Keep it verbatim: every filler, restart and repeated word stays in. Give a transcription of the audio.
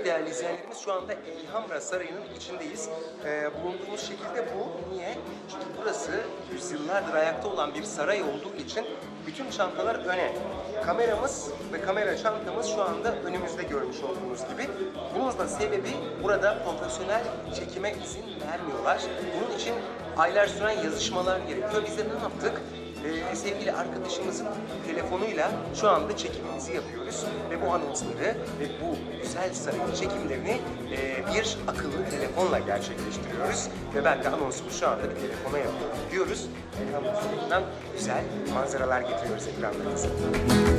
Evet değerli izleyenlerimiz, şu anda Elhamra Sarayı'nın içindeyiz. Ee, bulunduğumuz şekilde bu. Niye? Çünkü burası yüzyıllardır ayakta olan bir saray olduğu için bütün çantalar öne. Kameramız ve kamera çantamız şu anda önümüzde görmüş olduğunuz gibi. Bunun da sebebi, burada profesyonel çekime izin vermiyorlar. Bunun için aylar süren yazışmalar gerekiyor. Biz de ne yaptık? Ee, sevgili arkadaşımızın telefonuyla şu anda çekimimizi yapıyoruz ve bu anonsları ve bu güzel sarayın çekimlerini e, bir akıllı telefonla gerçekleştiriyoruz ve ben de anonsumu şu anda bir telefona yapıyorum diyoruz. Elhamdülillah güzel manzaralar getiriyoruz ekranlarınıza.